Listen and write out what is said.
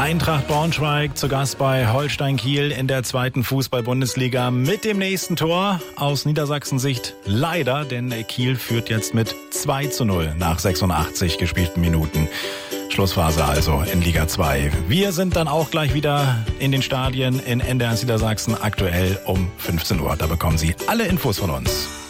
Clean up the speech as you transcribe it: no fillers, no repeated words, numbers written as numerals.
Eintracht Braunschweig zu Gast bei Holstein Kiel in der 2. Fußball-Bundesliga mit dem nächsten Tor aus Niedersachsen-Sicht leider, denn Kiel führt jetzt mit 2:0 nach 86 gespielten Minuten. Schlussphase also in Liga 2. Wir sind dann auch gleich wieder in den Stadien in NDR Niedersachsen, aktuell um 15 Uhr. Da bekommen Sie alle Infos von uns.